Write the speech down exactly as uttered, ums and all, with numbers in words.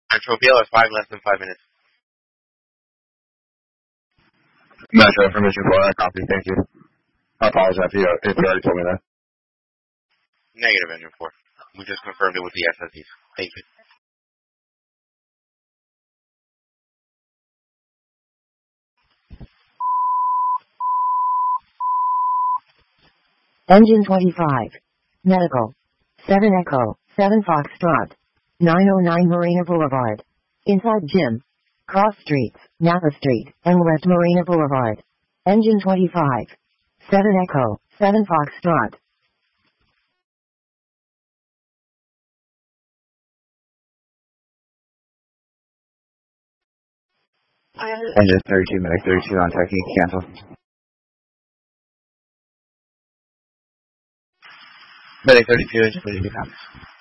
Metro P L is five less than five minutes. Metro information for that copy, thank you. I apologize if you, if you already told me that. Negative, Engine four. We just confirmed it with the S S Ds. Thank you. Engine twenty-five. Medical. seven Echo, seven Foxtrot. nine oh nine Marina Boulevard. Inside Gym. Cross Streets, Napa Street, and West Marina Boulevard. Engine twenty-five. seven Echo, seven Foxtrot. Engine thirty-two, Medic thirty-two on Technique, cancel. Medic thirty-two, Engine thirty-two, copies.